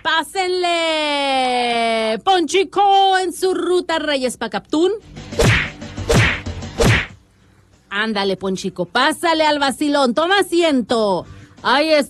pásenle. Ponchico en su ruta Reyes Pacaptún. Ándale, Ponchico, pásale al vacilón, toma asiento. Ahí está.